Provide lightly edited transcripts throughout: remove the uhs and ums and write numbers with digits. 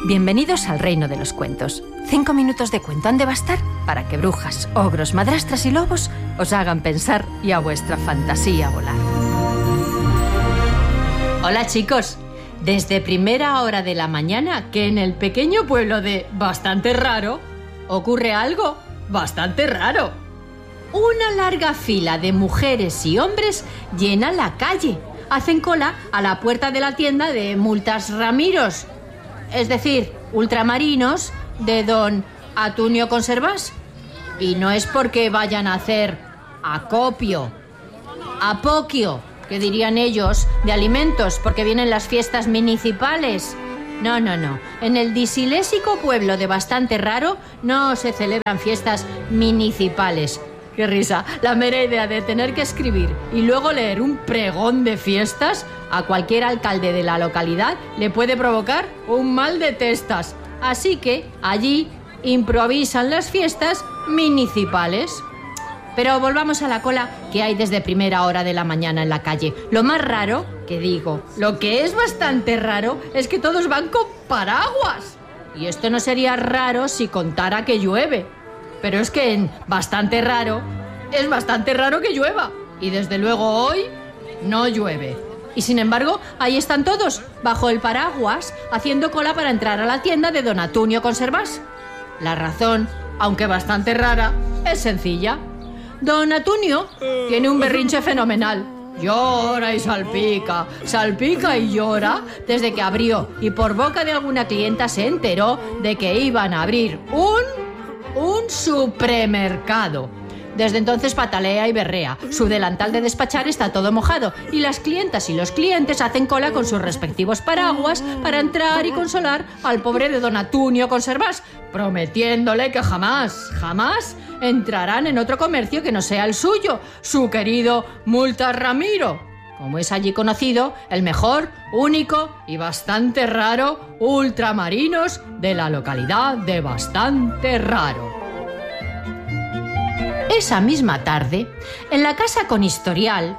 Bienvenidos al reino de los cuentos. 5 minutos de cuento han de bastar para que brujas, ogros, madrastras y lobos os hagan pensar y a vuestra fantasía volar. Hola chicos, desde primera hora de la mañana que en el pequeño pueblo de Bastante Raro ocurre algo bastante raro. Una larga fila de mujeres y hombres llena la calle. Hacen cola a la puerta de la tienda de Multas Ramiros, es decir, ultramarinos de don Atunio Conservás. Y no es porque vayan a hacer acopio, apoquio, que dirían ellos, de alimentos, porque vienen las fiestas municipales. No. En el disilésico pueblo de Bastante Raro no se celebran fiestas municipales. ¡Qué risa! La mera idea de tener que escribir y luego leer un pregón de fiestas a cualquier alcalde de la localidad le puede provocar un mal de testas. Así que allí improvisan las fiestas municipales. Pero volvamos a la cola que hay desde primera hora de la mañana en la calle. Lo más raro, lo que es bastante raro, es que todos van con paraguas. Y esto no sería raro si contara que llueve. Pero es que es bastante raro que llueva. Y desde luego hoy no llueve. Y sin embargo, ahí están todos, bajo el paraguas, haciendo cola para entrar a la tienda de don Atunio Conservás. La razón, aunque bastante rara, es sencilla. Don Atunio tiene un berrinche fenomenal. Llora y salpica y llora desde que abrió y por boca de alguna clienta se enteró de que iban a abrir un supermercado. Desde entonces patalea y berrea. Su delantal de despachar está todo mojado y las clientas y los clientes hacen cola con sus respectivos paraguas para entrar y consolar al pobre de don Atunio Conservás, prometiéndole que jamás entrarán en otro comercio que no sea el suyo, su querido Multas Ramiro, como es allí conocido, el mejor, único y bastante raro ultramarinos de la localidad de Bastante Raro. Esa misma tarde, en la casa consistorial,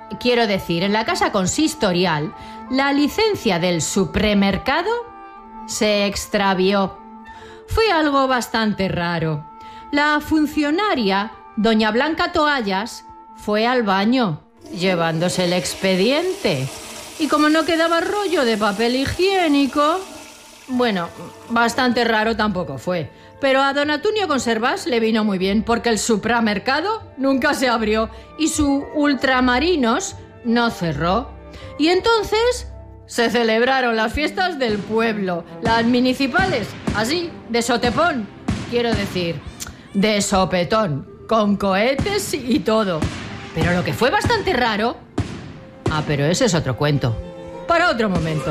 la licencia del supermercado se extravió. Fue algo bastante raro. La funcionaria, doña Blanca Toallas, fue al baño, llevándose el expediente. Y como no quedaba rollo de papel higiénico, bueno, bastante raro tampoco fue. Pero a don Atunio Conservás le vino muy bien porque el supermercado nunca se abrió y su ultramarinos no cerró. Y entonces se celebraron las fiestas del pueblo, las municipales, así, de sotepón, quiero decir, de sopetón, con cohetes y todo. Pero lo que fue bastante raro... pero ese es otro cuento, para otro momento.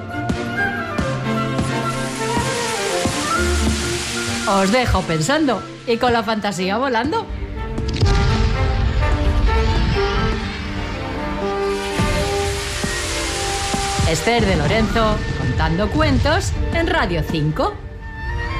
Os dejo pensando y con la fantasía volando. Esther de Lorenzo, contando cuentos en Radio 5.